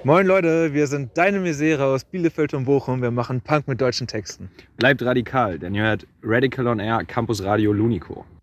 Moin Leute, wir sind Deine Misere aus Bielefeld und Bochum. Wir machen Punk mit deutschen Texten. Bleibt radikal, denn ihr hört Radical on Air Campus Radio Lunico.